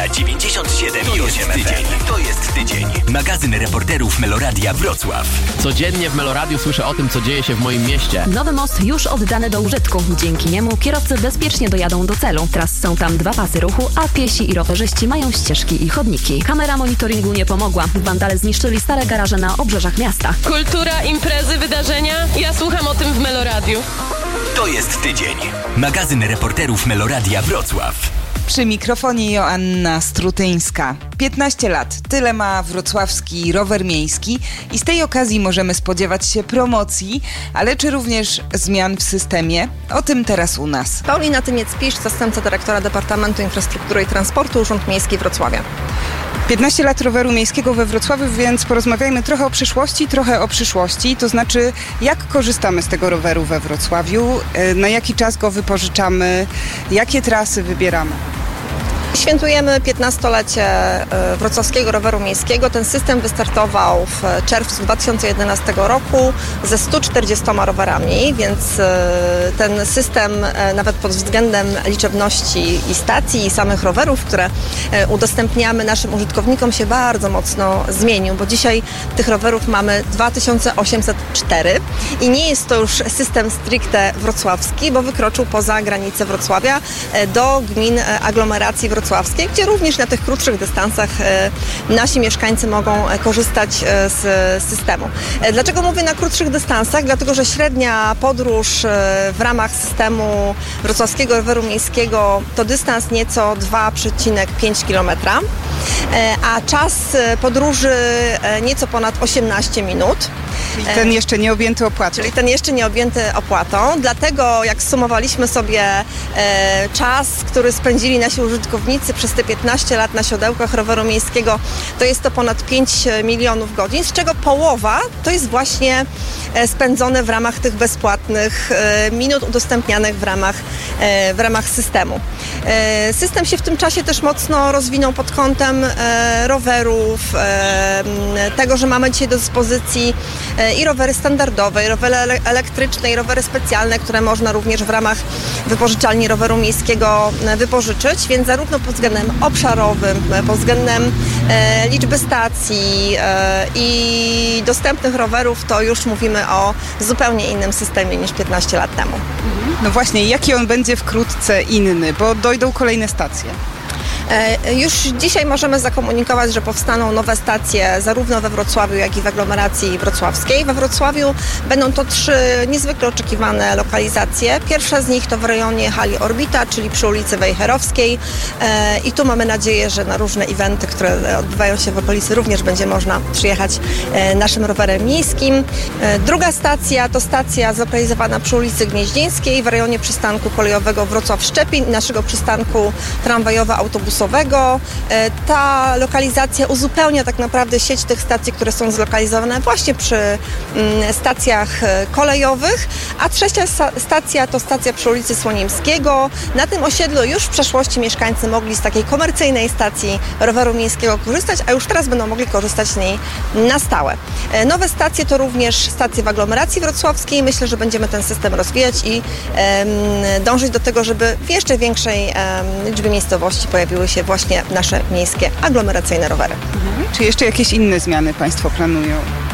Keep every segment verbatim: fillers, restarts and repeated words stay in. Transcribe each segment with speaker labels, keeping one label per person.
Speaker 1: dziewięćdziesiąt siedem i osiem F M. To jest tydzień. Magazyn reporterów Meloradia Wrocław.
Speaker 2: Codziennie w Meloradiu słyszę o tym, co dzieje się w moim mieście.
Speaker 3: Nowy most już oddany do użytku. Dzięki niemu kierowcy bezpiecznie dojadą do celu. Teraz są tam dwa pasy ruchu, a piesi i rowerzyści mają ścieżki i chodniki. Kamera monitoringu nie pomogła. Wandale zniszczyli stare garaże na obrzeżach miasta.
Speaker 4: Kultura, imprezy, wydarzenia. Ja słucham o tym w Meloradiu.
Speaker 1: To jest tydzień. Magazyn reporterów Meloradia Wrocław.
Speaker 5: Przy mikrofonie Joanna Strutyńska. piętnaście lat. Tyle ma wrocławski rower miejski i z tej okazji możemy spodziewać się promocji, ale czy również zmian w systemie? O tym teraz u nas.
Speaker 6: Paulina Tymiec-Pisz, zastępca dyrektora Departamentu Infrastruktury i Transportu Urząd Miejski Wrocławia.
Speaker 5: piętnaście lat roweru miejskiego we Wrocławiu, więc porozmawiajmy trochę o przeszłości, trochę o przyszłości. To znaczy, jak korzystamy z tego roweru we Wrocławiu, na jaki czas go wypożyczamy, jakie trasy wybieramy?
Speaker 6: Świętujemy piętnastolecie wrocławskiego roweru miejskiego. Ten system wystartował w czerwcu dwa tysiące jedenastego roku ze stu czterdziestoma rowerami, więc ten system nawet pod względem liczebności i stacji i samych rowerów, które udostępniamy naszym użytkownikom, się bardzo mocno zmienił, bo dzisiaj tych rowerów mamy dwa tysiące osiemset cztery i nie jest to już system stricte wrocławski, bo wykroczył poza granice Wrocławia do gmin aglomeracji wrocławskiej, gdzie również na tych krótszych dystansach nasi mieszkańcy mogą korzystać z systemu. Dlaczego mówię na krótszych dystansach? Dlatego, że średnia podróż w ramach systemu wrocławskiego roweru miejskiego to dystans nieco dwa przecinek pięć kilometra, a czas podróży nieco ponad osiemnaście minut.
Speaker 5: Czyli ten jeszcze nie objęty opłatą.
Speaker 6: Czyli ten jeszcze nie objęty opłatą. Dlatego jak sumowaliśmy sobie e, czas, który spędzili nasi użytkownicy przez te piętnaście lat na siodełkach roweru miejskiego, to jest to ponad pięć milionów godzin, z czego połowa to jest właśnie e, spędzone w ramach tych bezpłatnych e, minut udostępnianych w ramach, e, w ramach systemu. E, system się w tym czasie też mocno rozwinął pod kątem e, rowerów, e, tego, że mamy dzisiaj do dyspozycji i rowery standardowe, i rowery elektryczne, i rowery specjalne, które można również w ramach wypożyczalni roweru miejskiego wypożyczyć, więc zarówno pod względem obszarowym, pod względem e, liczby stacji e, i dostępnych rowerów, to już mówimy o zupełnie innym systemie niż piętnaście lat temu.
Speaker 5: No właśnie, jaki on będzie wkrótce inny, bo dojdą kolejne stacje.
Speaker 6: Już dzisiaj możemy zakomunikować, że powstaną nowe stacje zarówno we Wrocławiu, jak i w aglomeracji wrocławskiej. We Wrocławiu będą to trzy niezwykle oczekiwane lokalizacje. Pierwsza z nich to w rejonie hali Orbita, czyli przy ulicy Wejherowskiej, i tu mamy nadzieję, że na różne eventy, które odbywają się w okolicy, również będzie można przyjechać naszym rowerem miejskim. Druga stacja to stacja zlokalizowana przy ulicy Gnieźnieńskiej w rejonie przystanku kolejowego Wrocław-Szczepin i naszego przystanku tramwajowo-autobusowego. Ta lokalizacja uzupełnia tak naprawdę sieć tych stacji, które są zlokalizowane właśnie przy stacjach kolejowych, a trzecia stacja to stacja przy ulicy Słonimskiego. Na tym osiedlu już w przeszłości mieszkańcy mogli z takiej komercyjnej stacji roweru miejskiego korzystać, a już teraz będą mogli korzystać z niej na stałe. Nowe stacje to również stacje w aglomeracji wrocławskiej. Myślę, że będziemy ten system rozwijać i um, dążyć do tego, żeby w jeszcze większej um, liczbie miejscowości pojawiły się właśnie nasze miejskie aglomeracyjne rowery.
Speaker 5: Mhm. Czy jeszcze jakieś inne zmiany Państwo planują?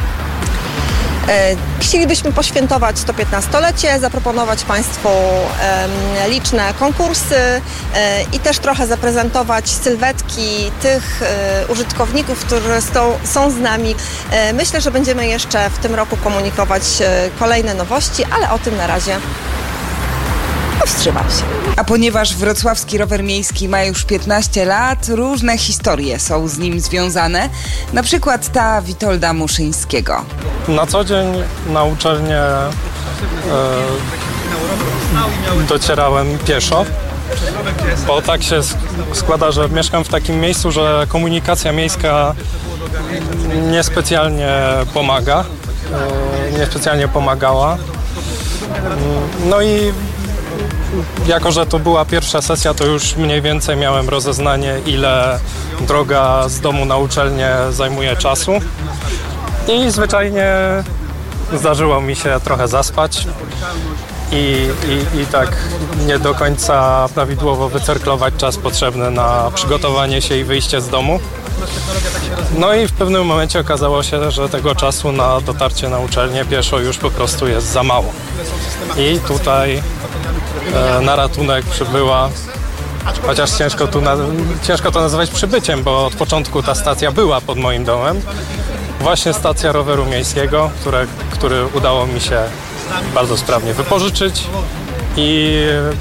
Speaker 6: Chcielibyśmy poświętować sto piętnastolecie, zaproponować Państwu e, liczne konkursy e, i też trochę zaprezentować sylwetki tych e, użytkowników, którzy sto, są z nami. E, myślę, że będziemy jeszcze w tym roku komunikować e, kolejne nowości, ale o tym na razie powstrzymam się.
Speaker 5: A ponieważ wrocławski rower miejski ma już piętnaście lat, różne historie są z nim związane. Na przykład ta Witolda Muszyńskiego.
Speaker 7: Na co dzień na uczelnię e, docierałem pieszo, bo tak się składa, że mieszkam w takim miejscu, że komunikacja miejska niespecjalnie pomaga, e, niespecjalnie pomagała. No i jako że to była pierwsza sesja, to już mniej więcej miałem rozeznanie, ile droga z domu na uczelnię zajmuje czasu. I zwyczajnie zdarzyło mi się trochę zaspać i, i, i tak nie do końca prawidłowo wycyrklować czas potrzebny na przygotowanie się i wyjście z domu. No i w pewnym momencie okazało się, że tego czasu na dotarcie na uczelnię pieszo już po prostu jest za mało. I tutaj e, na ratunek przybyła, chociaż ciężko, tu na, ciężko to nazywać przybyciem, bo od początku ta stacja była pod moim domem. Właśnie stacja roweru miejskiego, które, który udało mi się bardzo sprawnie wypożyczyć i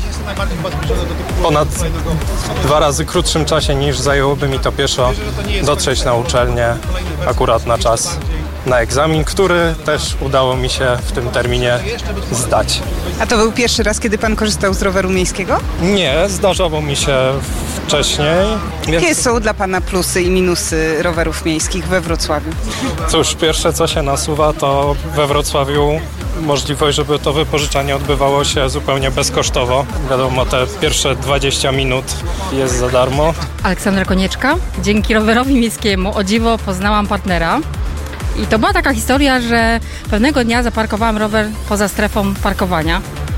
Speaker 7: ponad dwa razy krótszym czasie niż zajęłoby mi to pieszo dotrzeć na uczelnię akurat na czas na egzamin, który też udało mi się w tym terminie zdać.
Speaker 5: A to był pierwszy raz, kiedy pan korzystał z roweru miejskiego?
Speaker 7: Nie, zdarzało mi się wcześniej. Więc...
Speaker 5: Jakie są dla pana plusy i minusy rowerów miejskich we Wrocławiu?
Speaker 7: Cóż, pierwsze co się nasuwa, to we Wrocławiu możliwość, żeby to wypożyczanie odbywało się zupełnie bezkosztowo. Wiadomo, te pierwsze dwadzieścia minut jest za darmo.
Speaker 8: Aleksandra Konieczka. Dzięki rowerowi miejskiemu o dziwo poznałam partnera. I to była taka historia, że pewnego dnia zaparkowałam rower poza strefą parkowania.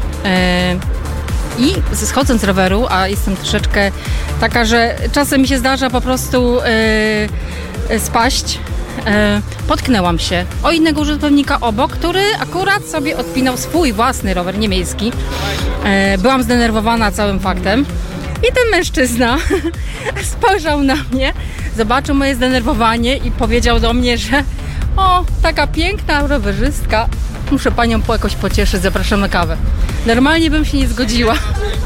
Speaker 8: Yy, I schodząc z roweru, a jestem troszeczkę taka, że czasem mi się zdarza po prostu yy, spaść, yy, potknęłam się o innego użytkownika obok, który akurat sobie odpinał swój własny rower, nie miejski. Yy, byłam zdenerwowana całym faktem. I ten mężczyzna spojrzał na mnie, zobaczył moje zdenerwowanie i powiedział do mnie, że o, taka piękna rowerzystka, muszę panią po jakoś pocieszyć, zapraszam na kawę. Normalnie bym się nie zgodziła,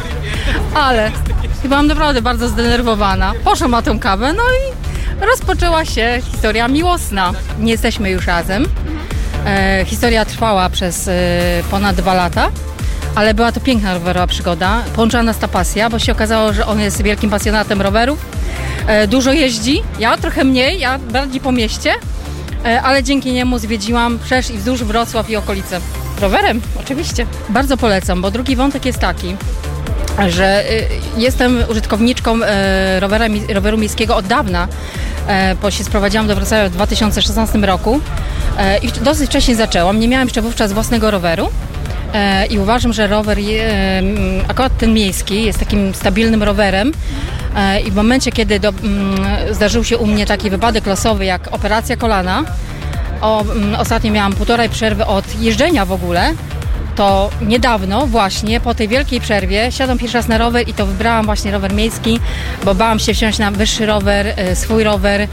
Speaker 8: ale byłam naprawdę bardzo zdenerwowana. Poszłam na tę kawę, no i rozpoczęła się historia miłosna. Nie jesteśmy już razem. E, historia trwała przez e, ponad dwa lata. Ale była to piękna rowerowa przygoda. Połączyła nas ta pasja, bo się okazało, że on jest wielkim pasjonatem rowerów. E, dużo jeździ, ja trochę mniej, ja bardziej po mieście, e, ale dzięki niemu zwiedziłam wszerz i wzdłuż Wrocław i okolice. Rowerem, oczywiście. Bardzo polecam, bo drugi wątek jest taki, że y, jestem użytkowniczką y, rowera, roweru miejskiego od dawna, y, bo się sprowadziłam do Wrocławia w dwa tysiące szesnastym roku y, i dosyć wcześnie zaczęłam. Nie miałam jeszcze wówczas własnego roweru. I uważam, że rower, akurat ten miejski, jest takim stabilnym rowerem i w momencie, kiedy do, zdarzył się u mnie taki wypadek losowy jak operacja kolana, o, ostatnio miałam półtorej przerwy od jeżdżenia w ogóle, to niedawno właśnie po tej wielkiej przerwie siadłam pierwszy raz na rower i to wybrałam właśnie rower miejski, bo bałam się wsiąść na wyższy rower, swój rower.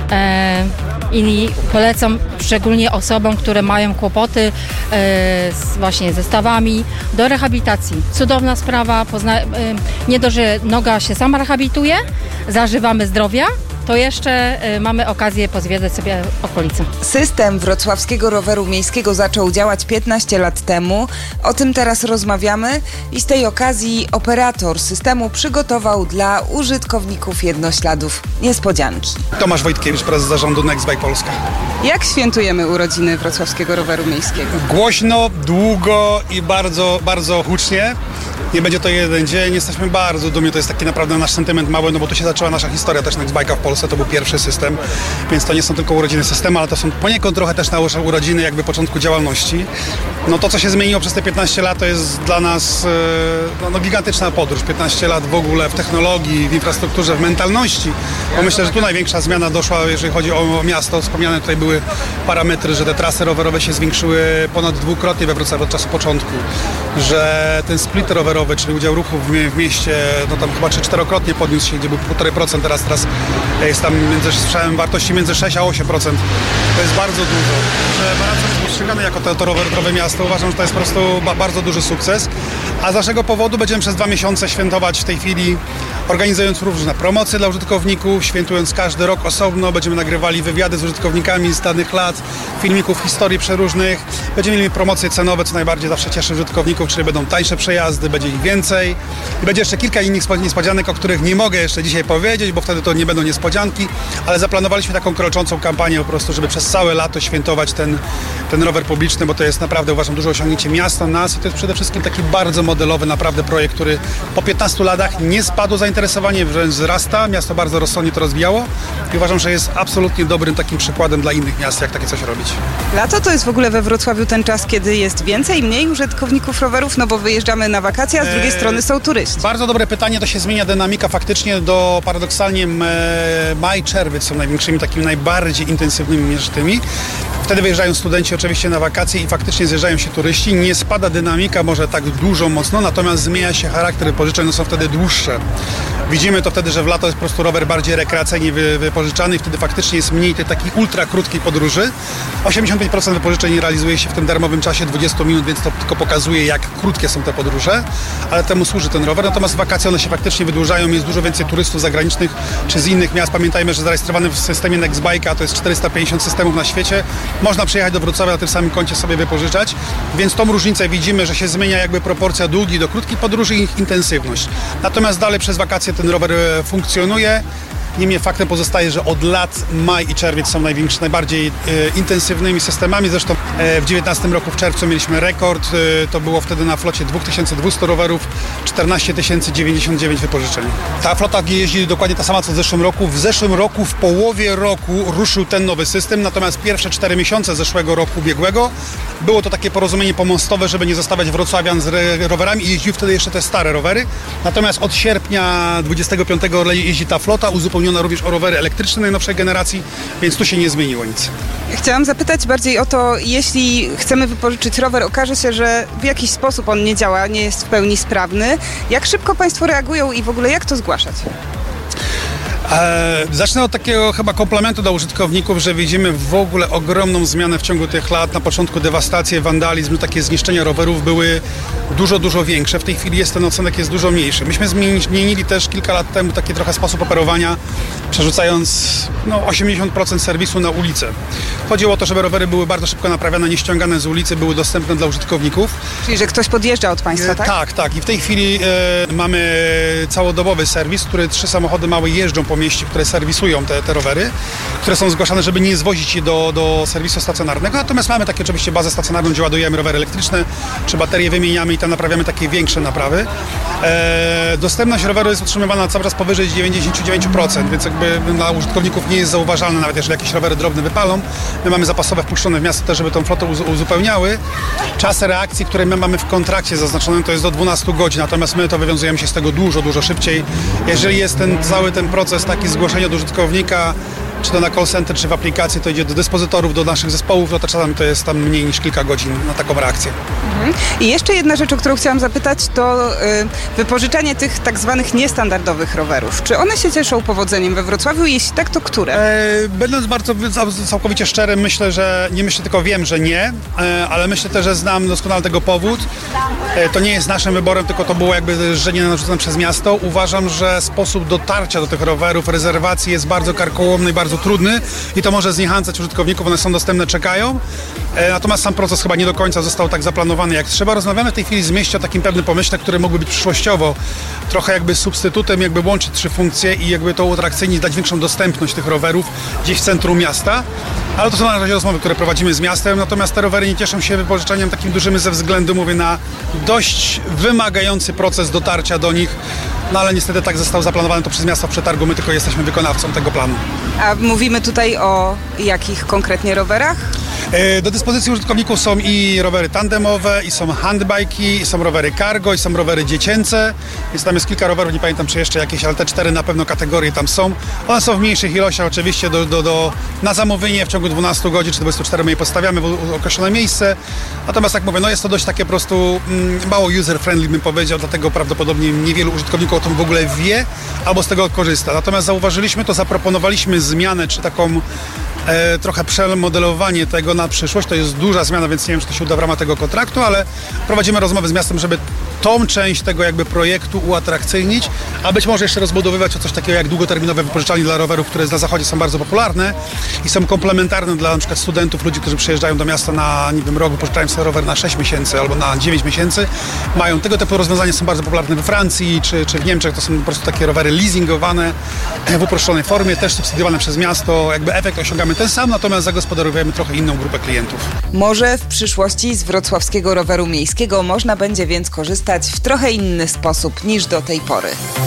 Speaker 8: I polecam szczególnie osobom, które mają kłopoty e, z, właśnie ze stawami, do rehabilitacji. Cudowna sprawa, pozna, e, nie dość, że noga się sama rehabilituje, zażywamy zdrowia, to jeszcze y, mamy okazję pozwiedzać sobie okolice.
Speaker 5: System wrocławskiego roweru miejskiego zaczął działać piętnaście lat temu. O tym teraz rozmawiamy i z tej okazji operator systemu przygotował dla użytkowników jednośladów niespodzianki.
Speaker 9: Tomasz Wojtkiewicz, prezes zarządu Nextbike Polska.
Speaker 5: Jak świętujemy urodziny wrocławskiego roweru miejskiego?
Speaker 9: Głośno, długo i bardzo, bardzo hucznie. Nie będzie to jeden dzień, jesteśmy bardzo dumni, to jest taki naprawdę nasz sentyment mały, no bo tu się zaczęła nasza historia też Nextbike'a w Polsce, to był pierwszy system, więc to nie są tylko urodziny systemu, ale to są poniekąd trochę też nasze urodziny jakby początku działalności. No to, co się zmieniło przez te piętnaście lat, to jest dla nas no, no, gigantyczna podróż, piętnaście lat w ogóle w technologii, w infrastrukturze, w mentalności, bo myślę, że tu największa zmiana doszła, jeżeli chodzi o miasto, wspomniane tutaj były parametry, że te trasy rowerowe się zwiększyły ponad dwukrotnie we Wrocławiu od czasu początku, że ten split rowerowy, czyli udział ruchu w, w mieście, no tam chyba trzy czterokrotnie podniósł się, gdzie był półtora procent, teraz, teraz jest tam, między, słyszałem, wartości między sześć a osiem procent. To jest bardzo dużo. Że Baranek jest postrzegany jako to, to rowerowe miasto. Uważam, że to jest po prostu ba, bardzo duży sukces. A z naszego powodu będziemy przez dwa miesiące świętować w tej chwili, organizując różne promocje dla użytkowników, świętując każdy rok osobno. Będziemy nagrywali wywiady z użytkownikami z danych lat, filmików, historii przeróżnych. Będziemy mieli promocje cenowe, co najbardziej zawsze cieszy użytkowników, czyli będą tańsze przejazdy, będzie ich więcej. I będzie jeszcze kilka innych niespodzianek, o których nie mogę jeszcze dzisiaj powiedzieć, bo wtedy to nie będą niespodzianki, ale zaplanowaliśmy taką kroczącą kampanię po prostu, żeby przez całe lato świętować ten, ten rower publiczny, bo to jest naprawdę, uważam, duże osiągnięcie miasta, nas i to jest przede wszystkim taki bardzo modelowy naprawdę projekt, który po piętnastu latach nie spadło zainteresowanie, wręcz wzrasta, miasto bardzo rozsądnie to rozwijało i uważam, że jest absolutnie dobrym takim przykładem dla innych miast, jak takie coś robić.
Speaker 5: Lato to jest w ogóle we Wrocławiu ten czas, kiedy jest więcej, mniej użytkowników rowerów, no bo wyjeżdżamy na wakacje, a z drugiej eee, strony są turyści.
Speaker 9: Bardzo dobre pytanie, to się zmienia dynamika faktycznie do paradoksalnie maj, czerwiec są największymi, takimi najbardziej intensywnymi miesiącami. Wtedy wyjeżdżają studenci oczywiście na wakacje i faktycznie zjeżdżają się turyści. Nie spada dynamika może tak dużo, mocno, natomiast zmienia się charakter wypożyczeń, no są wtedy dłuższe. Widzimy to wtedy, że w lato jest po prostu rower bardziej rekreacyjnie wy, wypożyczany i wtedy faktycznie jest mniej tej takiej ultra krótkiej podróży. osiemdziesiąt pięć procent wypożyczeń realizuje się w tym darmowym czasie dwudziestu minut, więc to tylko pokazuje, jak krótkie są te podróże, ale temu służy ten rower. Natomiast wakacje one się faktycznie wydłużają, jest dużo więcej turystów zagranicznych czy z innych miast. Pamiętajmy, że zarejestrowany w systemie Nextbike'a, a to jest czterysta pięćdziesiąt systemów na świecie, można przyjechać do Wrocławia na tym samym koncie sobie wypożyczać, więc tą różnicę widzimy, że się zmienia jakby proporcja długich do krótkich podróży i ich intensywność. Natomiast dalej przez wakacje ten rower funkcjonuje. Niemniej faktem pozostaje, że od lat maj i czerwiec są największy, najbardziej e, intensywnymi systemami. Zresztą e, w dziewiętnastym roku w czerwcu mieliśmy rekord. E, to było wtedy na flocie dwa tysiące dwieście rowerów, czternaście tysięcy dziewięćdziesiąt dziewięć wypożyczeń. Ta flota jeździ dokładnie ta sama co w zeszłym roku. W zeszłym roku, w połowie roku ruszył ten nowy system, natomiast pierwsze cztery miesiące zeszłego roku ubiegłego było to takie porozumienie pomostowe, żeby nie zostawiać wrocławian z re- rowerami i jeździły wtedy jeszcze te stare rowery. Natomiast od sierpnia dwudziestego piątego jeździ ta flota, uzupełniona również o rowery elektryczne najnowszej generacji, więc tu się nie zmieniło nic.
Speaker 5: Chciałam zapytać bardziej o to, jeśli chcemy wypożyczyć rower, okaże się, że w jakiś sposób on nie działa, nie jest w pełni sprawny. Jak szybko Państwo reagują i w ogóle jak to zgłaszać?
Speaker 9: E, zacznę od takiego chyba komplementu do użytkowników, że widzimy w ogóle ogromną zmianę w ciągu tych lat. Na początku dewastacje, wandalizm, takie zniszczenia rowerów były dużo, dużo większe. W tej chwili jest ten odsetek jest dużo mniejszy. Myśmy zmienili też kilka lat temu taki trochę sposób operowania, przerzucając no, osiemdziesiąt procent serwisu na ulicę. Chodziło o to, żeby rowery były bardzo szybko naprawiane, nie ściągane z ulicy, były dostępne dla użytkowników.
Speaker 5: Czyli, że ktoś podjeżdża od Państwa, tak?
Speaker 9: E, tak, tak. I w tej chwili e, mamy całodobowy serwis, który trzy samochody małe jeżdżą po mieście, które serwisują te, te rowery, które są zgłaszane, żeby nie zwozić je do, do serwisu stacjonarnego. Natomiast mamy takie oczywiście bazę stacjonarną, gdzie ładujemy rowery elektryczne, czy baterie wymieniamy i tam naprawiamy takie większe naprawy. E, dostępność roweru jest utrzymywana cały czas powyżej dziewięćdziesiąt dziewięć procent, więc jakby dla użytkowników nie jest zauważalne, nawet jeżeli jakieś rowery drobne wypalą. My mamy zapasowe wpuszczone w miasto też, żeby tą flotę uzupełniały. Czas reakcji, które my mamy w kontrakcie zaznaczonym, to jest do dwunastu godzin, natomiast my to wywiązujemy się z tego dużo, dużo szybciej. Jeżeli jest ten cały ten proces taki zgłoszenia do użytkownika, czy to na call center, czy w aplikacji, to idzie do dyspozytorów, do naszych zespołów, no to czasami to jest tam mniej niż kilka godzin na taką reakcję.
Speaker 5: Mhm. I jeszcze jedna rzecz, o którą chciałam zapytać, to y, wypożyczanie tych tak zwanych niestandardowych rowerów. Czy one się cieszą powodzeniem we Wrocławiu? Jeśli tak, to które?
Speaker 9: E, będąc bardzo całkowicie szczerym, myślę, że nie myślę, tylko wiem, że nie, e, ale myślę też, że znam doskonale tego powód. E, to nie jest naszym wyborem, tylko to było jakby żenie narzucone przez miasto. Uważam, że sposób dotarcia do tych rowerów, rezerwacji jest bardzo karkołomny i bardzo trudny i to może zniechęcać użytkowników, one są dostępne, czekają. E, natomiast sam proces chyba nie do końca został tak zaplanowany jak trzeba. Rozmawiamy w tej chwili z mieście o takim pewnym pomyśle, który mógłby być przyszłościowo trochę jakby substytutem, jakby łączyć trzy funkcje i jakby to uatrakcyjnić, dać większą dostępność tych rowerów gdzieś w centrum miasta. Ale to są na razie rozmowy, które prowadzimy z miastem, natomiast te rowery nie cieszą się wypożyczeniem takim dużym ze względu, mówię, na dość wymagający proces dotarcia do nich. No ale niestety tak został zaplanowany to przez miasto w przetargu, my tylko jesteśmy wykonawcą tego planu.
Speaker 5: A mówimy tutaj o jakich konkretnie rowerach?
Speaker 9: Do dyspozycji użytkowników są i rowery tandemowe, i są handbike'i, i są rowery cargo, i są rowery dziecięce. Więc tam jest kilka rowerów, nie pamiętam czy jeszcze jakieś, ale te cztery na pewno kategorie tam są. One są w mniejszych ilościach oczywiście do, do, do, na zamówienie w ciągu dwunastu godzin czy dwudziestu czterech my je postawiamy w określone miejsce. Natomiast tak mówię, no jest to dość takie po prostu mm, mało user-friendly bym powiedział, dlatego prawdopodobnie niewielu użytkowników o tym w ogóle wie albo z tego korzysta. Natomiast zauważyliśmy to, zaproponowaliśmy zmianę czy taką e, trochę przemodelowanie tego na przyszłość. To jest duża zmiana, więc nie wiem, czy to się uda w ramach tego kontraktu, ale prowadzimy rozmowy z miastem, żeby tą część tego jakby projektu uatrakcyjnić, a być może jeszcze rozbudowywać o coś takiego jak długoterminowe wypożyczalnie dla rowerów, które na zachodzie są bardzo popularne i są komplementarne dla na przykład studentów, ludzi, którzy przyjeżdżają do miasta na, nie wiem, rok, wypożyczają sobie rower na sześć miesięcy albo na dziewięć miesięcy. Mają tego typu rozwiązania, są bardzo popularne we Francji czy, czy w Niemczech. To są po prostu takie rowery leasingowane w uproszczonej formie, też subsydiowane przez miasto. Jakby efekt osiągamy ten sam, natomiast zagospodarowujemy trochę inną grupę klientów.
Speaker 5: Może w przyszłości z wrocławskiego roweru miejskiego można będzie więc korzystać w trochę inny sposób niż do tej pory.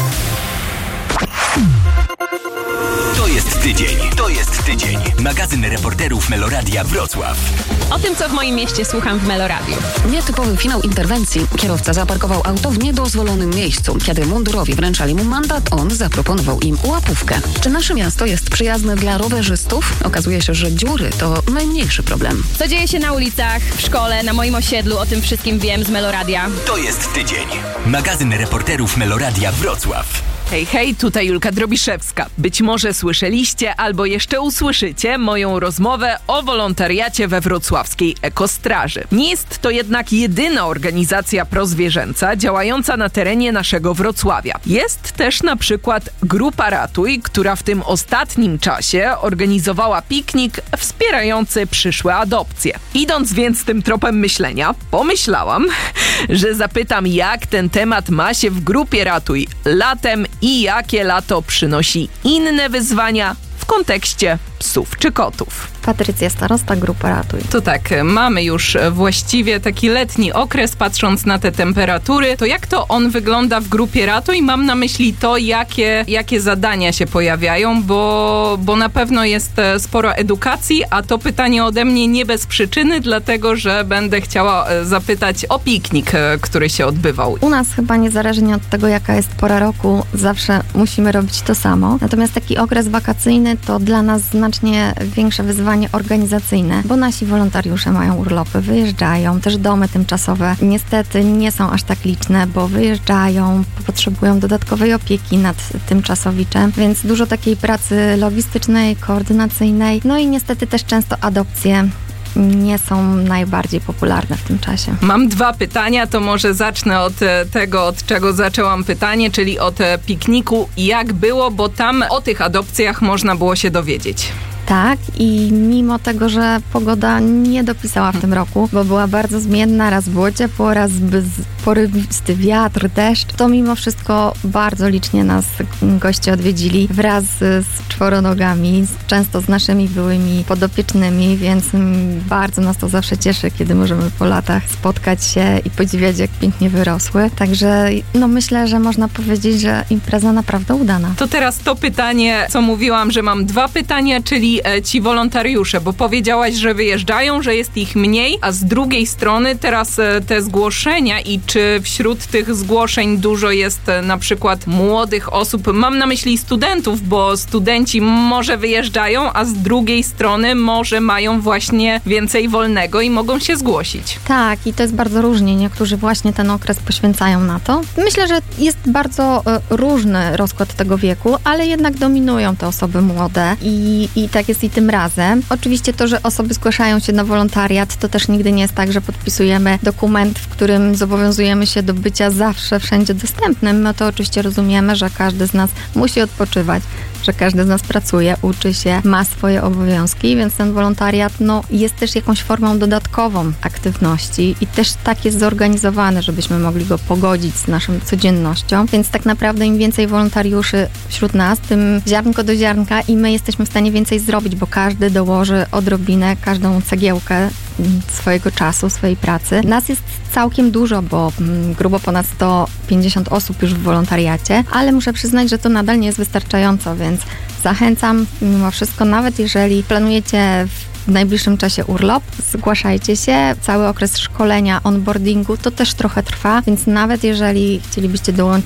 Speaker 1: To jest tydzień, to jest tydzień. Magazyn reporterów Meloradia Wrocław.
Speaker 4: O tym, co w moim mieście słucham w Meloradiu.
Speaker 3: Nietypowy finał interwencji. Kierowca zaparkował auto w niedozwolonym miejscu. Kiedy mundurowi wręczali mu mandat, on zaproponował im łapówkę. Czy nasze miasto jest przyjazne dla rowerzystów? Okazuje się, że dziury to najmniejszy problem.
Speaker 4: Co dzieje się na ulicach, w szkole, na moim osiedlu, o tym wszystkim wiem z Meloradia.
Speaker 1: To jest tydzień. Magazyn reporterów Meloradia Wrocław.
Speaker 10: Hej, hej, tutaj Julka Drobiszewska. Być może słyszeliście albo jeszcze usłyszycie moją rozmowę o wolontariacie we wrocławskiej Ekostraży. Nie jest to jednak jedyna organizacja prozwierzęca działająca na terenie naszego Wrocławia. Jest też na przykład Grupa Ratuj, która w tym ostatnim czasie organizowała piknik wspierający przyszłe adopcje. Idąc więc tym tropem myślenia, pomyślałam, że zapytam, jak ten temat ma się w Grupie Ratuj latem i jakie lato przynosi inne wyzwania w kontekście psów czy kotów.
Speaker 11: Patrycja Starosta, Grupa Ratuj.
Speaker 10: To tak, mamy już właściwie taki letni okres, patrząc na te temperatury. To jak to on wygląda w Grupie Ratuj? Mam na myśli to, jakie, jakie zadania się pojawiają, bo, bo na pewno jest sporo edukacji, a to pytanie ode mnie nie bez przyczyny, dlatego że będę chciała zapytać o piknik, który się odbywał.
Speaker 11: U nas chyba niezależnie od tego, jaka jest pora roku, zawsze musimy robić to samo. Natomiast taki okres wakacyjny to dla nas znacznie większe wyzwanie organizacyjne, bo nasi wolontariusze mają urlopy, wyjeżdżają, też domy tymczasowe niestety nie są aż tak liczne, bo wyjeżdżają, potrzebują dodatkowej opieki nad tymczasowiczem, więc dużo takiej pracy logistycznej, koordynacyjnej, no i niestety też często adopcje nie są najbardziej popularne w tym czasie.
Speaker 10: Mam dwa pytania, to może zacznę od tego, od czego zaczęłam pytanie, czyli od pikniku. Jak było, bo tam o tych adopcjach można było się dowiedzieć.
Speaker 11: Tak, i mimo tego, że pogoda nie dopisała w tym roku, bo była bardzo zmienna, raz było ciepło, raz porywisty wiatr, deszcz, to mimo wszystko bardzo licznie nas goście odwiedzili wraz z czworonogami, często z naszymi byłymi podopiecznymi, więc bardzo nas to zawsze cieszy, kiedy możemy po latach spotkać się i podziwiać, jak pięknie wyrosły. Także no myślę, że można powiedzieć, że impreza naprawdę udana.
Speaker 10: To teraz to pytanie, co mówiłam, że mam dwa pytania, czyli ci wolontariusze, bo powiedziałaś, że wyjeżdżają, że jest ich mniej, a z drugiej strony teraz te zgłoszenia i czy wśród tych zgłoszeń dużo jest na przykład młodych osób, mam na myśli studentów, bo studenci może wyjeżdżają, a z drugiej strony może mają właśnie więcej wolnego i mogą się zgłosić.
Speaker 11: Tak, i to jest bardzo różnie. Niektórzy właśnie ten okres poświęcają na to. Myślę, że jest bardzo y, różny rozkład tego wieku, ale jednak dominują te osoby młode i, i tak jest i tym razem. Oczywiście to, że osoby zgłaszają się na wolontariat, to też nigdy nie jest tak, że podpisujemy dokument, w którym zobowiązujemy się do bycia zawsze, wszędzie dostępnym. My to oczywiście rozumiemy, że każdy z nas musi odpoczywać, że każdy z nas pracuje, uczy się, ma swoje obowiązki, więc ten wolontariat no, jest też jakąś formą dodatkową aktywności i też tak jest zorganizowany, żebyśmy mogli go pogodzić z naszą codziennością, więc tak naprawdę im więcej wolontariuszy wśród nas, tym ziarnko do ziarnka i my jesteśmy w stanie więcej zrobić, bo każdy dołoży odrobinę, każdą cegiełkę swojego czasu, swojej pracy. Nas jest całkiem dużo, bo mm, grubo ponad sto pięćdziesiąt osób już w wolontariacie, ale muszę przyznać, że to nadal nie jest wystarczająco, więc zachęcam mimo wszystko, nawet jeżeli planujecie w najbliższym czasie urlop, zgłaszajcie się. Cały okres szkolenia, onboardingu to też trochę trwa, więc nawet jeżeli chcielibyście dołączyć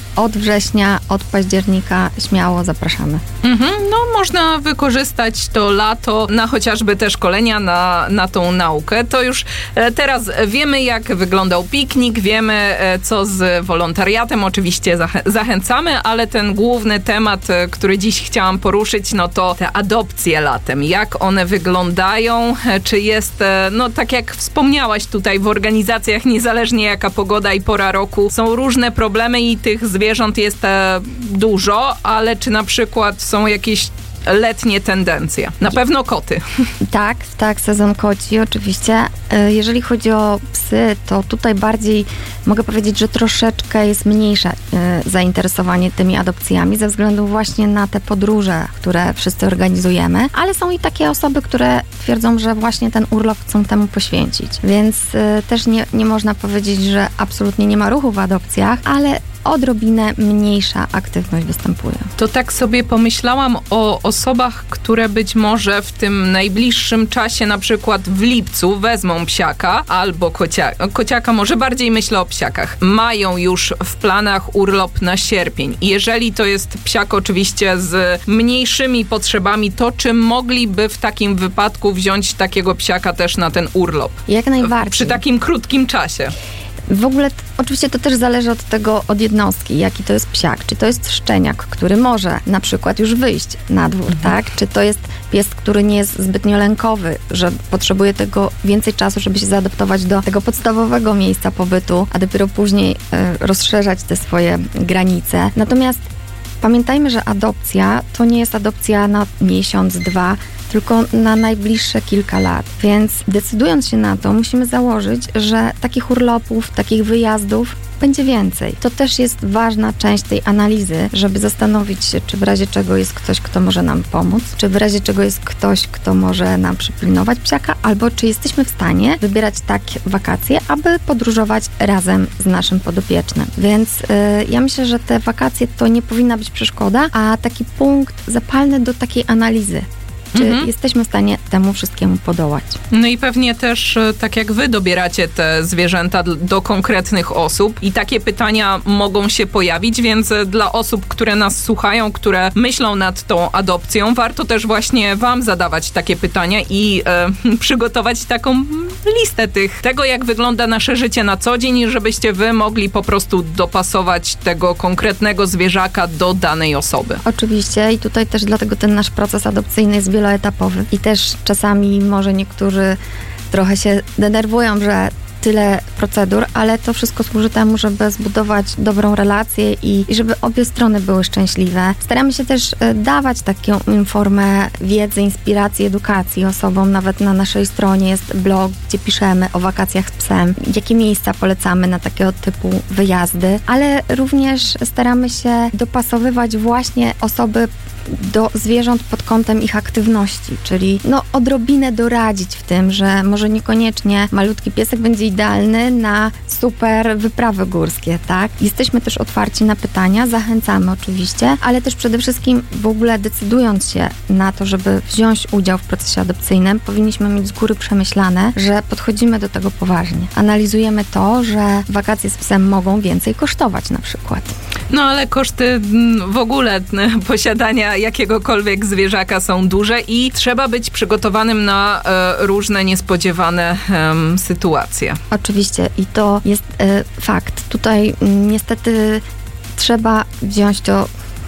Speaker 11: od września, od października śmiało zapraszamy.
Speaker 10: Mhm, no można wykorzystać to lato na chociażby te szkolenia, na, na tą naukę. To już e, teraz wiemy, jak wyglądał piknik, wiemy, e, co z wolontariatem. Oczywiście zachę- zachęcamy, ale ten główny temat, e, który dziś chciałam poruszyć, no to te adopcje latem. Jak one wyglądają? E, czy jest, e, no tak jak wspomniałaś tutaj, w organizacjach, niezależnie jaka pogoda i pora roku, są różne problemy i tych zwierząt jest e, dużo, ale czy na przykład są jakieś letnie tendencje? Na pewno koty.
Speaker 11: Tak, tak, sezon koci oczywiście. Jeżeli chodzi o psy, to tutaj bardziej mogę powiedzieć, że troszeczkę jest mniejsze zainteresowanie tymi adopcjami ze względu właśnie na te podróże, które wszyscy organizujemy, ale są i takie osoby, które twierdzą, że właśnie ten urlop chcą temu poświęcić. Więc też nie, nie można powiedzieć, że absolutnie nie ma ruchu w adopcjach, ale odrobinę mniejsza aktywność występuje.
Speaker 10: To tak sobie pomyślałam o osobach, które być może w tym najbliższym czasie, na przykład w lipcu, wezmą psiaka albo kocia- kociaka, może bardziej myślę o psiakach. Mają już w planach urlop na sierpień. Jeżeli to jest psiak oczywiście z mniejszymi potrzebami, to czy mogliby w takim wypadku wziąć takiego psiaka też na ten urlop?
Speaker 11: Jak najbardziej.
Speaker 10: Przy takim krótkim czasie.
Speaker 11: W ogóle t- oczywiście to też zależy od tego, od jednostki, jaki to jest psiak. Czy to jest szczeniak, który może na przykład już wyjść na dwór, mhm. tak? Czy to jest pies, który nie jest zbytnio lękowy, że potrzebuje tego więcej czasu, żeby się zaadaptować do tego podstawowego miejsca pobytu, a dopiero później y, rozszerzać te swoje granice. Natomiast pamiętajmy, że adopcja to nie jest adopcja na miesiąc, dwa, tylko na najbliższe kilka lat. Więc decydując się na to, musimy założyć, że takich urlopów, takich wyjazdów będzie więcej. To też jest ważna część tej analizy, żeby zastanowić się, czy w razie czego jest ktoś, kto może nam pomóc, czy w razie czego jest ktoś, kto może nam przypilnować psiaka, albo czy jesteśmy w stanie wybierać takie wakacje, aby podróżować razem z naszym podopiecznym. Więc yy, ja myślę, że te wakacje to nie powinna być przeszkoda, a taki punkt zapalny do takiej analizy. Czy mhm. jesteśmy w stanie temu wszystkiemu podołać?
Speaker 10: No i pewnie też tak jak wy dobieracie te zwierzęta do konkretnych osób i takie pytania mogą się pojawić, więc dla osób, które nas słuchają, które myślą nad tą adopcją, warto też właśnie wam zadawać takie pytania i e, przygotować taką listę tych, tego jak wygląda nasze życie na co dzień, żebyście wy mogli po prostu dopasować tego konkretnego zwierzaka do danej osoby.
Speaker 11: Oczywiście i tutaj też dlatego ten nasz proces adopcyjny jest wieloetapowy i też czasami może niektórzy trochę się denerwują, że tyle procedur, ale to wszystko służy temu, żeby zbudować dobrą relację i, i żeby obie strony były szczęśliwe. Staramy się też dawać taką formę wiedzy, inspiracji, edukacji osobom. Nawet na naszej stronie jest blog, gdzie piszemy o wakacjach z psem, jakie miejsca polecamy na takiego typu wyjazdy, ale również staramy się dopasowywać właśnie osoby do zwierząt pod kątem ich aktywności, czyli no odrobinę doradzić w tym, że może niekoniecznie malutki piesek będzie idealny na super wyprawy górskie, tak? Jesteśmy też otwarci na pytania, zachęcamy oczywiście, ale też przede wszystkim w ogóle decydując się na to, żeby wziąć udział w procesie adopcyjnym, powinniśmy mieć z góry przemyślane, że podchodzimy do tego poważnie. Analizujemy to, że wakacje z psem mogą więcej kosztować na przykład.
Speaker 10: No ale koszty w ogóle posiadania jakiegokolwiek zwierzaka są duże i trzeba być przygotowanym na e, różne niespodziewane e, sytuacje.
Speaker 11: Oczywiście i to jest e, fakt. Tutaj m, niestety trzeba wziąć to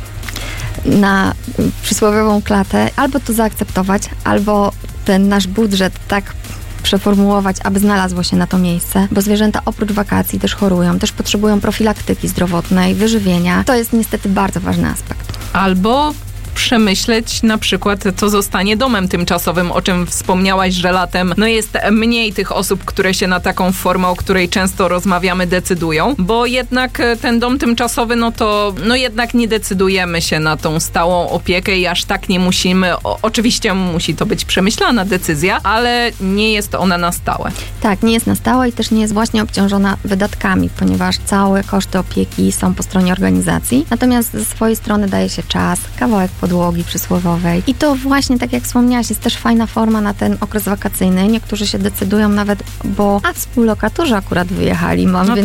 Speaker 11: na przysłowiową klatę, albo to zaakceptować, albo ten nasz budżet tak przeformułować, aby znalazło się na to miejsce, bo zwierzęta oprócz wakacji też chorują, też potrzebują profilaktyki zdrowotnej, wyżywienia. To jest niestety bardzo ważny aspekt.
Speaker 10: Albo przemyśleć na przykład, co zostanie domem tymczasowym, o czym wspomniałaś, że latem no jest mniej tych osób, które się na taką formę, o której często rozmawiamy, decydują, bo jednak ten dom tymczasowy, no to no jednak nie decydujemy się na tą stałą opiekę i aż tak nie musimy, o, oczywiście musi to być przemyślana decyzja, ale nie jest ona na stałe.
Speaker 11: Tak, nie jest na stałe i też nie jest właśnie obciążona wydatkami, ponieważ całe koszty opieki są po stronie organizacji, natomiast ze swojej strony daje się czas, kawałek podłogi przysłowiowej. I to właśnie, tak jak wspomniałaś, jest też fajna forma na ten okres wakacyjny. Niektórzy się decydują nawet, bo a współlokatorzy akurat wyjechali. Mam,
Speaker 10: no